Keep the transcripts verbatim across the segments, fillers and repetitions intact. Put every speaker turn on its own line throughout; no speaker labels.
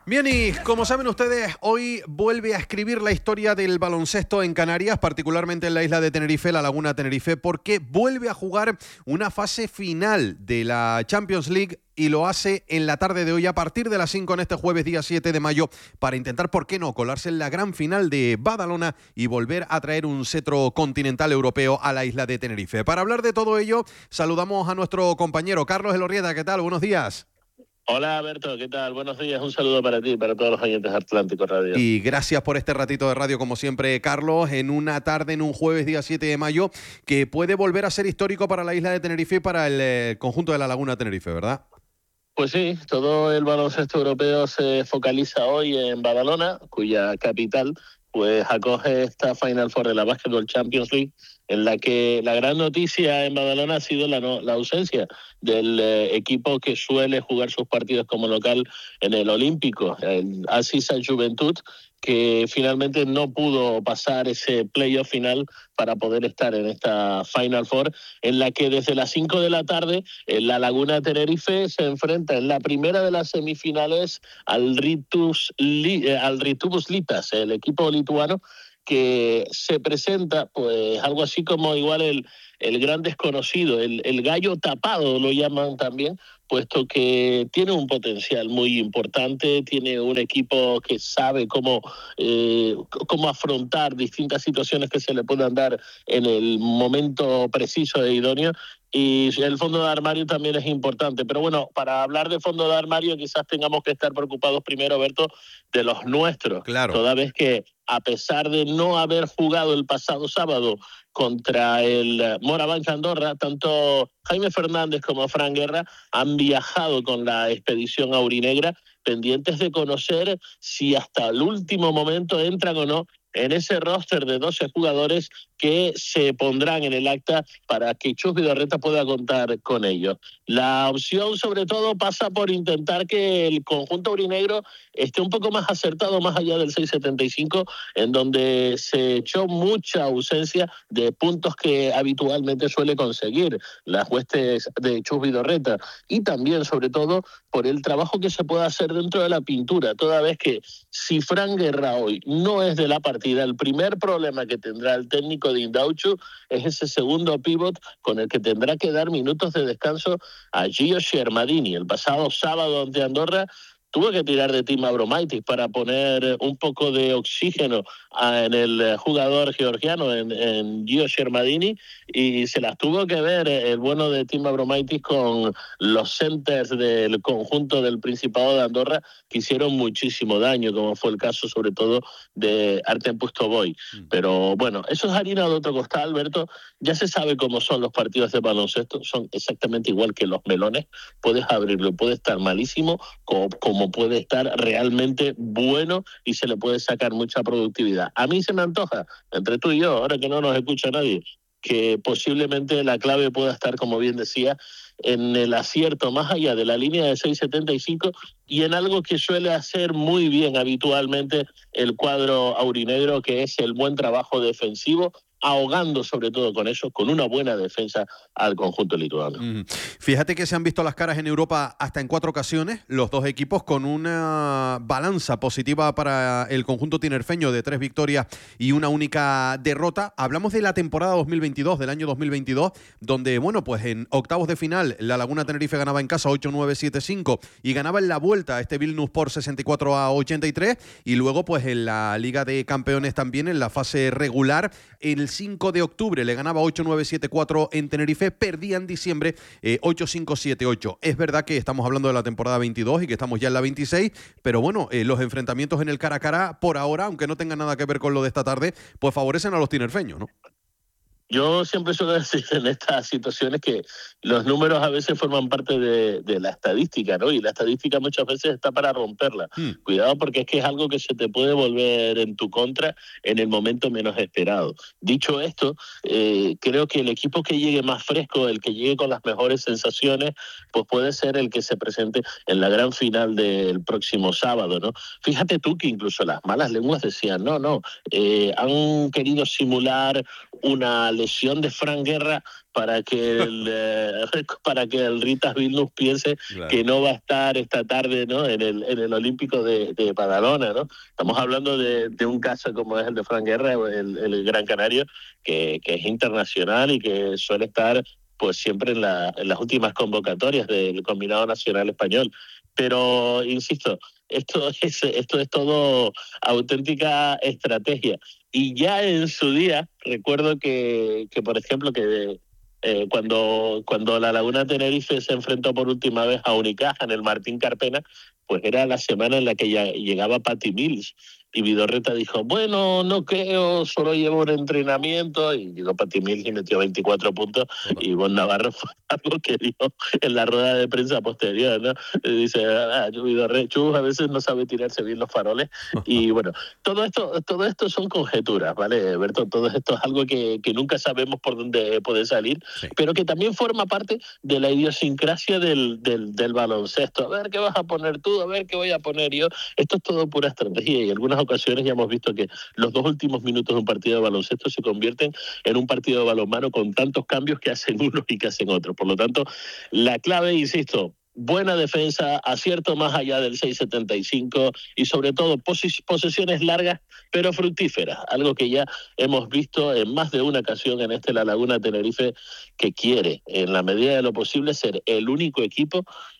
Bien, y como saben ustedes, hoy vuelve a escribir la historia del baloncesto en Canarias, particularmente en la isla de Tenerife, la Laguna Tenerife, porque vuelve a jugar una fase final de la Champions League y lo hace en la tarde de hoy a partir de las cinco en este jueves día siete de mayo para intentar, ¿por qué no?, colarse en la gran final de Badalona y volver a traer un cetro continental europeo a la isla de Tenerife. Para hablar de todo ello, saludamos a nuestro compañero Carlos Elorrieta. ¿Qué tal? Buenos días.
Hola, Berto, ¿qué tal? Buenos días, un saludo para ti y para todos los oyentes de Atlántico Radio.
Y gracias por este ratito de radio, como siempre, Carlos, en una tarde, en un jueves día siete de mayo, que puede volver a ser histórico para la isla de Tenerife y para el eh, conjunto de la Laguna Tenerife, ¿verdad?
Pues sí, todo el baloncesto europeo se focaliza hoy en Badalona, cuya capital pues acoge esta Final Four de la Basketball Champions League, en la que la gran noticia en Badalona ha sido la, no, la ausencia del eh, equipo que suele jugar sus partidos como local en el Olímpico, el Assisa Juventud, que finalmente no pudo pasar ese playoff final para poder estar en esta Final Four, en la que desde las cinco de la tarde en la Laguna Tenerife se enfrenta en la primera de las semifinales al Ritus, al Ritubus Litas, el equipo lituano, que se presenta pues algo así como igual el, el gran desconocido, el, el gallo tapado lo llaman también, puesto que tiene un potencial muy importante, tiene un equipo que sabe cómo, eh, cómo afrontar distintas situaciones que se le puedan dar en el momento preciso e idóneo, y el fondo de armario también es importante. Pero bueno, para hablar de fondo de armario quizás tengamos que estar preocupados primero, Berto, de los nuestros.
Claro.
Toda vez que, a pesar de no haber jugado el pasado sábado contra el Morabanc Andorra, tanto Jaime Fernández como Fran Guerra han viajado con la expedición aurinegra, pendientes de conocer si hasta el último momento entran o no en ese roster de doce jugadores que se pondrán en el acta para que Chus Vidorreta pueda contar con ellos. La opción, sobre todo, pasa por intentar que el conjunto aurinegro esté un poco más acertado, más allá del seis setenta y cinco, en donde se echó mucha ausencia de puntos que habitualmente suele conseguir las huestes de Chus Vidorreta, y también, sobre todo, por el trabajo que se puede hacer dentro de la pintura, toda vez que si Fran Guerra hoy no es de la partida, el primer problema que tendrá el técnico de Indauchu es ese segundo pívot con el que tendrá que dar minutos de descanso a Gio Shermadini. El pasado sábado ante Andorra tuvo que tirar de Tim Abromaitis para poner un poco de oxígeno en el jugador georgiano, en, en Gio Shermadini, y se las tuvo que ver el bueno de Tim Abromaitis con los centers del conjunto del Principado de Andorra, que hicieron muchísimo daño, como fue el caso sobre todo de Artem Pustovoy. Mm. Pero bueno, eso es harina de otro costal, Alberto. Ya se sabe cómo son los partidos de baloncesto, son exactamente igual que los melones. Puedes abrirlo, puede estar malísimo, como, como puede estar realmente bueno y se le puede sacar mucha productividad. A mí se me antoja, entre tú y yo, ahora que no nos escucha nadie, que posiblemente la clave pueda estar, como bien decía, en el acierto más allá de la línea de seis setenta y cinco y en algo que suele hacer muy bien habitualmente el cuadro aurinegro, que es el buen trabajo defensivo, ahogando sobre todo con eso, con una buena defensa al conjunto lituano.
Mm. Fíjate que se han visto las caras en Europa hasta en cuatro ocasiones, los dos equipos con una balanza positiva para el conjunto tinerfeño de tres victorias y una única derrota. Hablamos de la temporada dos mil veintidós, del año dos mil veintidós, donde, bueno, pues en octavos de final la Laguna Tenerife ganaba en casa ocho nueve siete cinco y ganaba en la vuelta este Vilnius por sesenta y cuatro a ochenta y tres, y luego pues en la Liga de Campeones también en la fase regular el cinco de octubre le ganaba ocho nueve siete cuatro en Tenerife, perdía en diciembre eh, ocho cinco siete ocho. Es verdad que estamos hablando de la temporada veintidós y que estamos ya en la veintiséis, pero bueno, eh, los enfrentamientos en el cara a cara por ahora, aunque no tengan nada que ver con lo de esta tarde, pues favorecen a los tinerfeños, ¿no?
Yo siempre suelo decir en estas situaciones que los números a veces forman parte de, de la estadística, ¿no? Y la estadística muchas veces está para romperla. Hmm. Cuidado, porque es que es algo que se te puede volver en tu contra en el momento menos esperado. Dicho esto, eh, creo que el equipo que llegue más fresco, el que llegue con las mejores sensaciones, pues puede ser el que se presente en la gran final del próximo sábado, ¿no? Fíjate tú que incluso las malas lenguas decían, no, no, eh, han querido simular una lesión de Fran Guerra para que el eh, para que el Ritas Vilnius piense claro. que no va a estar esta tarde, ¿no?, en el en el Olímpico de, de Badalona, ¿no? Estamos hablando de, de un caso como es el de Fran Guerra, el, el Gran Canario, que, que es internacional y que suele estar pues siempre en, la, en las últimas convocatorias del combinado nacional español. Pero insisto, esto es esto es todo auténtica estrategia. Y ya en su día recuerdo que, que por ejemplo, que eh, cuando, cuando la Laguna Tenerife se enfrentó por última vez a Unicaja en el Martín Carpena, pues era la semana en la que ya llegaba Patty Mills. Y Vidorreta dijo, bueno, no creo, solo llevo un entrenamiento. Y llegó Patty Mills y metió veinticuatro puntos. Y Bon Navarro fue algo que dijo en la rueda de prensa posterior, ¿no? Y dice, ah, Vidorreta a veces no sabe tirarse bien los faroles. Y bueno, todo esto todo esto son conjeturas, ¿vale, Berto? Todo esto es algo que, que nunca sabemos por dónde puede salir, sí. pero que también forma parte de la idiosincrasia del, del, del baloncesto. A ver qué vas a poner tú, a ver qué voy a poner yo. Esto es todo pura estrategia y algunas ocasiones ya hemos visto que los dos últimos minutos de un partido de baloncesto se convierten en un partido de balonmano con tantos cambios que hacen unos y que hacen otros. Por lo tanto, la clave, insisto, buena defensa, acierto más allá del seis setenta y cinco y sobre todo pos- posesiones largas pero fructíferas, algo que ya hemos visto en más de una ocasión en este La Laguna Tenerife, que quiere en la medida de lo posible ser el único equipo,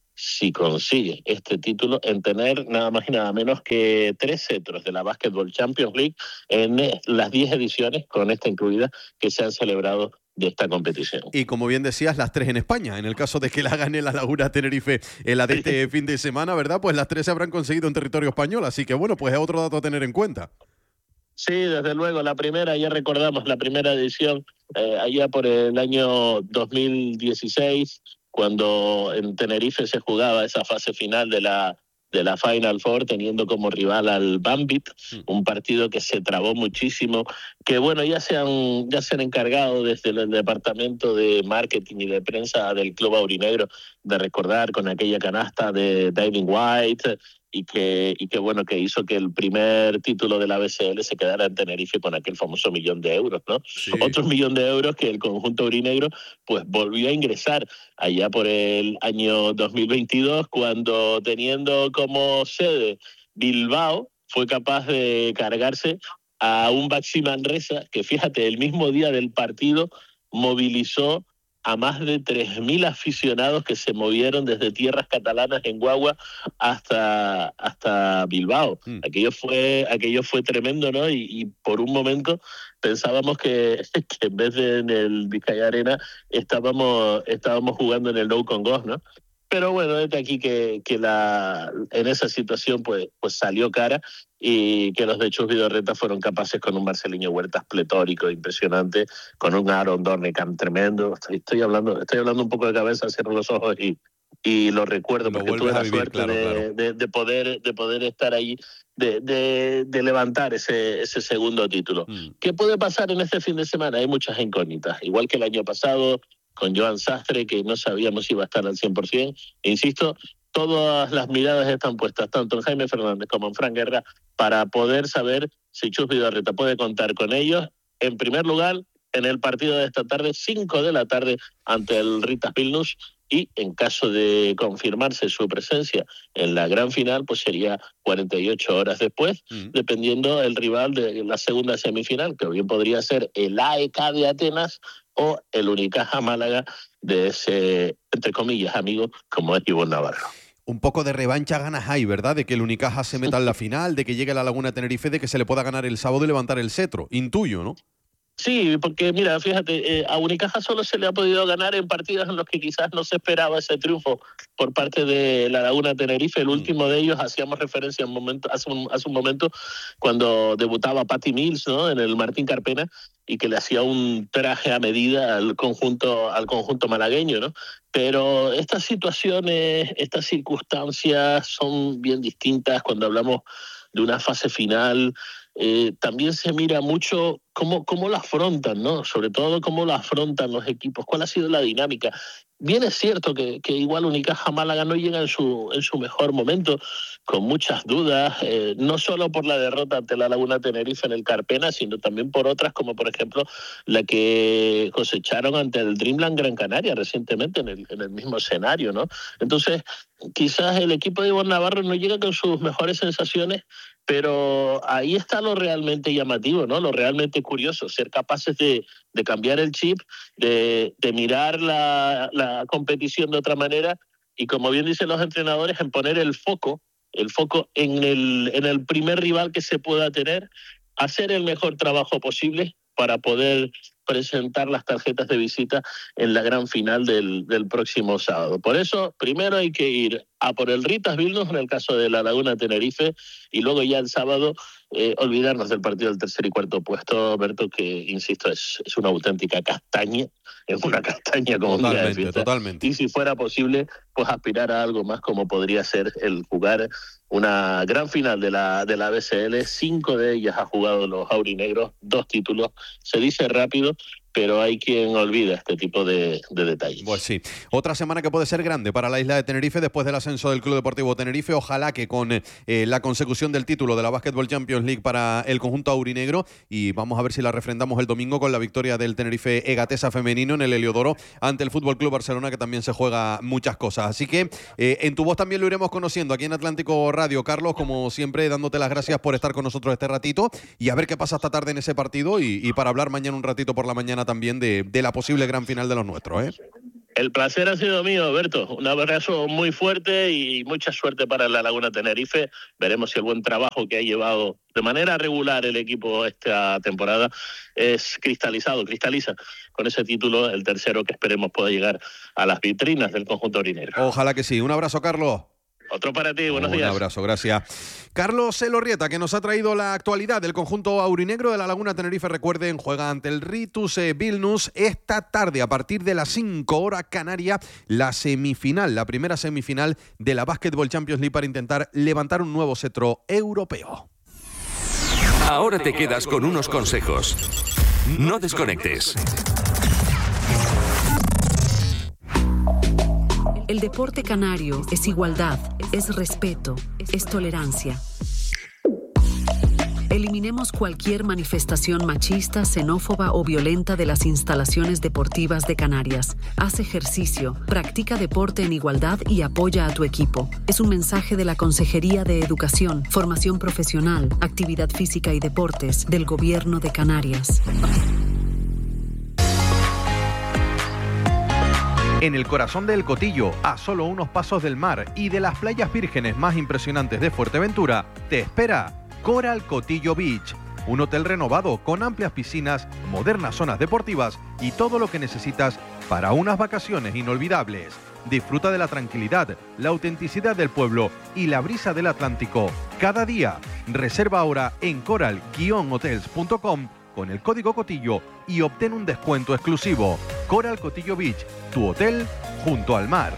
si consigue este título, en tener nada más y nada menos que tres cetros de la Basketball Champions League en las diez ediciones, con esta incluida, que se han celebrado de esta competición.
Y como bien decías, las tres en España. En el caso de que la gane la Laguna Tenerife en la de este fin de semana, ¿verdad? Pues las tres se habrán conseguido en territorio español. Así que bueno, pues es otro dato a tener en cuenta.
Sí, desde luego, la primera, ya recordamos la primera edición, eh, allá por el año dos mil dieciséis, cuando en Tenerife se jugaba esa fase final de la de la Final Four, teniendo como rival al Bambit, un partido que se trabó muchísimo, que bueno, ya se han, ya se han encargado desde el departamento de marketing y de prensa del Club Aurinegro de recordar con aquella canasta de David White, y que, y que bueno, que hizo que el primer título de la B C L se quedara en Tenerife con aquel famoso millón de euros, ¿no? Sí. Otro millón de euros que el conjunto aurinegro pues volvió a ingresar allá por el año dos mil veintidós, cuando teniendo como sede Bilbao, fue capaz de cargarse a un Baxi Manresa que, fíjate, el mismo día del partido movilizó a más de tres mil aficionados que se movieron desde tierras catalanas en guagua hasta, hasta Bilbao. Mm. Aquello fue, aquello fue tremendo, ¿no? Y, y por un momento pensábamos que, que en vez de en el Vizcaya Arena estábamos, estábamos jugando en el Nou Congost, ¿no? Pero bueno, desde aquí que, que la, en esa situación pues, pues salió cara, y que los de Chus Vidorreta fueron capaces con un Marceliño Huertas pletórico, impresionante, con un Aaron Dornecamp tremendo. Estoy, estoy, hablando, estoy hablando un poco de cabeza, cierro los ojos y, y lo recuerdo, lo porque tuve la vivir, suerte claro, de, claro. De, de, poder, de poder estar ahí, de, de, de levantar ese, ese segundo título. Mm. ¿Qué puede pasar en este fin de semana? Hay muchas incógnitas, igual que el año pasado, con Joan Sastre, que no sabíamos si iba a estar al cien por ciento. E insisto, todas las miradas están puestas, tanto en Jaime Fernández como en Fran Guerra, para poder saber si Chus Vidorreta puede contar con ellos. En primer lugar, en el partido de esta tarde, cinco de la tarde, ante el Ritas Vilnius, y en caso de confirmarse su presencia en la gran final, pues sería cuarenta y ocho horas después, mm. dependiendo el rival de la segunda semifinal, que bien podría ser el A E K de Atenas o el Unicaja Málaga de ese, entre comillas, amigo, como es Ivonne Navarro.
Un poco de revancha ganas hay, ¿verdad? De que el Unicaja se meta en la final, de que llegue a la Laguna Tenerife, de que se le pueda ganar el sábado y levantar el cetro. Intuyo, ¿no?
Sí, porque mira, fíjate, eh, a Unicaja solo se le ha podido ganar en partidos en los que quizás no se esperaba ese triunfo por parte de la Laguna Tenerife. El mm. último de ellos, hacíamos referencia un momento, hace, un, hace un momento, cuando debutaba Patty Mills, ¿no?, en el Martín Carpena, y que le hacía un traje a medida al conjunto, al conjunto malagueño, ¿no? Pero estas situaciones, estas circunstancias son bien distintas cuando hablamos de una fase final. Eh, también se mira mucho cómo, cómo la afrontan, ¿no? Sobre todo cómo la afrontan los equipos, cuál ha sido la dinámica. bien es cierto que, que igual Unicaja Málaga no llega en su, en su mejor momento, con muchas dudas, eh, no solo por la derrota ante la Laguna Tenerife en el Carpena, sino también por otras, como por ejemplo la que cosecharon ante el Dreamland Gran Canaria recientemente en el, en el mismo escenario, ¿no? Entonces, quizás el equipo de Ivonne Navarro no llega con sus mejores sensaciones, pero ahí está lo realmente llamativo, ¿no? Lo realmente curioso, ser capaces de, de cambiar el chip, de, de mirar la, la competición de otra manera y, como bien dicen los entrenadores, en poner el foco, el foco en el, en el primer rival que se pueda tener, hacer el mejor trabajo posible para poder presentar las tarjetas de visita en la gran final del, del próximo sábado. Por eso, primero hay que ir a por el Ritas Vilnius en el caso de la Laguna Tenerife y luego ya el sábado eh, olvidarnos del partido del tercer y cuarto puesto, Berto, que, insisto, es, es una auténtica castaña, es una castaña como un día de fiesta.
Totalmente.
Y si fuera posible, pues aspirar a algo más como podría ser el jugar una gran final de la, de la B C L. Cinco de ellas ha jugado los aurinegros, dos títulos. Se dice rápido, pero hay quien olvida este tipo de, de detalles.
Pues sí. Otra semana que puede ser grande para la isla de Tenerife después del ascenso del Club Deportivo Tenerife. Ojalá que con eh, la consecución del título de la Basketball Champions League para el conjunto aurinegro, y vamos a ver si la refrendamos el domingo con la victoria del Tenerife Egatesa femenino en el Heliodoro ante el Fútbol Club Barcelona, que también se juega muchas cosas. Así que eh, en tu voz también lo iremos conociendo aquí en Atlántico Radio. Carlos, como siempre, dándote las gracias por estar con nosotros este ratito y a ver qué pasa esta tarde en ese partido y, y para hablar mañana un ratito por la mañana también de, de la posible gran final de los nuestros, ¿eh?
El placer ha sido mío, Alberto. Un abrazo muy fuerte y mucha suerte para la Laguna Tenerife. Veremos si el buen trabajo que ha llevado de manera regular el equipo esta temporada es cristalizado, cristaliza con ese título, el tercero que esperemos pueda llegar a las vitrinas del conjunto aurinegro.
Ojalá que sí. Un abrazo, Carlos.
Otro para ti, buenos
Un
días.
Un abrazo, gracias. Carlos Elorrieta, que nos ha traído la actualidad del conjunto aurinegro de la Laguna Tenerife. Recuerden, juega ante el Ritus Vilnius esta tarde a partir de las cinco horas Canaria, la semifinal, la primera semifinal de la Basketball Champions League para intentar levantar un nuevo cetro europeo.
Ahora te quedas con unos consejos. No desconectes.
El deporte canario es igualdad, es respeto, es tolerancia. Eliminemos cualquier manifestación machista, xenófoba o violenta de las instalaciones deportivas de Canarias. Haz ejercicio, practica deporte en igualdad y apoya a tu equipo. Es un mensaje de la Consejería de Educación, Formación Profesional, Actividad Física y Deportes del Gobierno de Canarias.
En el corazón de El Cotillo, a solo unos pasos del mar y de las playas vírgenes más impresionantes de Fuerteventura, te espera Coral Cotillo Beach, un hotel renovado con amplias piscinas, modernas zonas deportivas y todo lo que necesitas para unas vacaciones inolvidables. Disfruta de la tranquilidad, la autenticidad del pueblo y la brisa del Atlántico cada día. Reserva ahora en coral guion hotels punto com con el código Cotillo y obtén un descuento exclusivo. Coral Cotillo Beach, tu hotel junto al mar.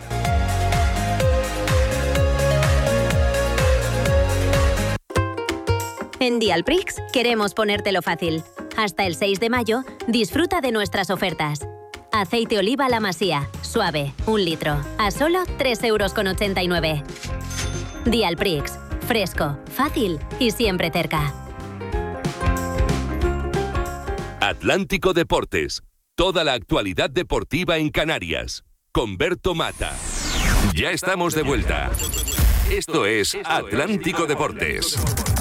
En Dialprix queremos ponértelo fácil. Hasta el seis de mayo, disfruta de nuestras ofertas. Aceite oliva La Masía, suave, un litro, a solo tres euros con ochenta y nueve. Dialprix, fresco, fácil y siempre cerca.
Atlántico Deportes. Toda la actualidad deportiva en Canarias. Con Berto Mata. Ya estamos de vuelta. Esto es Atlántico Deportes.